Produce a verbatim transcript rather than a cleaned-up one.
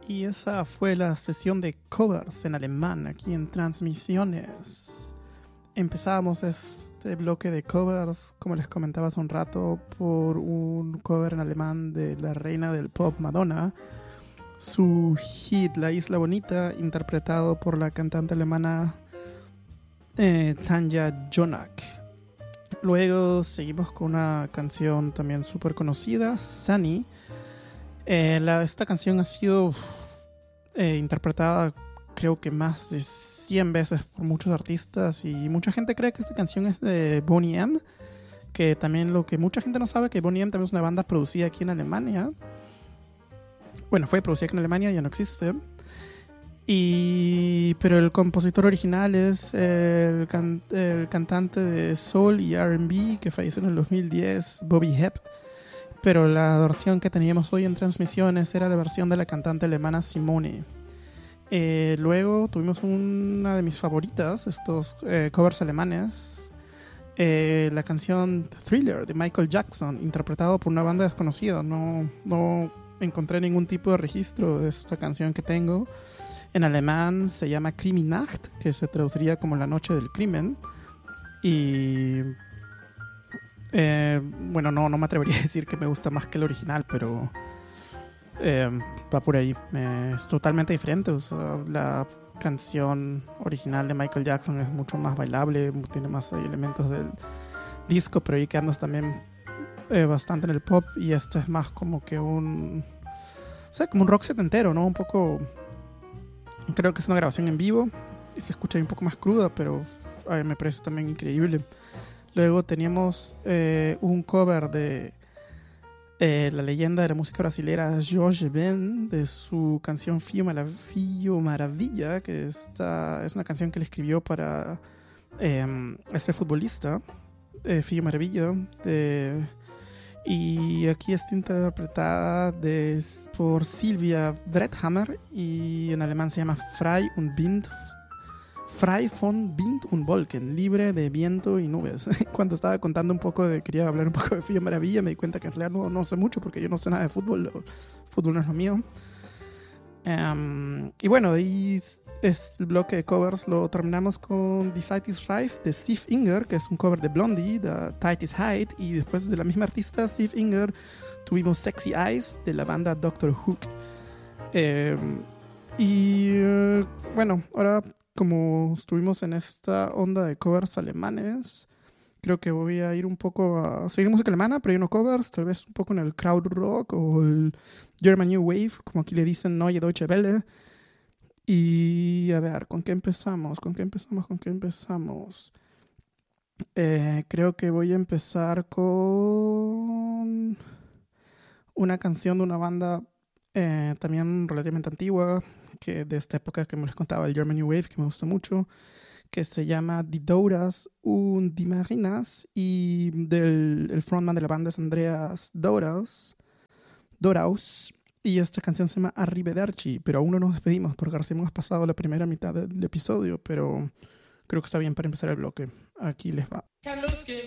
Y esa fue la sesión de covers en alemán aquí en Transmisiones. Empezamos este bloque de covers, como les comentaba hace un rato, por un cover en alemán de la reina del pop Madonna. Su hit La Isla Bonita, interpretado por la cantante alemana eh, Tanja Jonak. Luego seguimos con una canción también súper conocida, Sunny. Eh, la, esta canción ha sido eh, interpretada creo que más de cien veces por muchos artistas y mucha gente cree que esta canción es de Boney M, que también lo que mucha gente no sabe que Boney M también es una banda producida aquí en Alemania. Bueno, fue producida aquí en Alemania, ya no existe. Y, pero el compositor original es el, can, el cantante de soul y R and B que falleció en el dos mil diez, Bobby Hebb. Pero la versión que teníamos hoy en Transmisiones era la versión de la cantante alemana Simone. Eh, luego tuvimos una de mis favoritas, estos eh, covers alemanes, eh, la canción Thriller de Michael Jackson, interpretado por una banda desconocida. No, no encontré ningún tipo de registro de esta canción que tengo. En alemán se llama Krimi-Nacht, que se traduciría como La Noche del Crimen. Y... Eh, bueno, no, no me atrevería a decir que me gusta más que el original, pero eh, va por ahí. Eh, es totalmente diferente. O sea, la canción original de Michael Jackson es mucho más bailable, tiene más elementos del disco, pero ahí que andas también eh, bastante en el pop. Y este es más como que un, o sea, como un rock setentero, ¿no? Un poco, creo que es una grabación en vivo y se escucha un poco más cruda, pero ay, me parece también increíble. Luego teníamos eh, un cover de eh, la leyenda de la música brasilera Jorge Ben, de su canción Fio Maravillo Maravilla, que esta es una canción que él escribió para eh, este futbolista, eh, Fio Maravillo. De, y aquí está interpretada de, por Silvia Brethammer y en alemán se llama Frei und Wind. Frei von Wind und Wolken, libre de viento y nubes. Cuando estaba contando un poco de, quería hablar un poco de Fio Maravilla, me di cuenta que en realidad no, no sé mucho porque yo no sé nada de fútbol, el fútbol no es lo mío. Um, y bueno, ahí es el bloque de covers, lo terminamos con Die Zeit ist reif de Steve Inger, que es un cover de Blondie, The Tide is High, y después de la misma artista, Steve Inger, tuvimos Sexy Eyes de la banda Doctor Hook. Um, y uh, bueno, ahora como estuvimos en esta onda de covers alemanes, creo que voy a ir un poco a seguir música alemana, pero hay unos covers, tal vez un poco en el Krautrock o el German New Wave, como aquí le dicen Neue Deutsche Welle. Y a ver, ¿con qué empezamos? ¿Con qué empezamos? ¿Con qué empezamos? Eh, creo que voy a empezar con una canción de una banda eh, también relativamente antigua, que de esta época que me les contaba, el German New Wave, que me gusta mucho, que se llama Die Douras und die Marinas, y del el frontman de la banda es Andreas Doraus, Doraus, y esta canción se llama Arrivederci, pero aún no nos despedimos porque recién hemos pasado la primera mitad del episodio, pero creo que está bien para empezar el bloque. Aquí les va. Kan losgehen,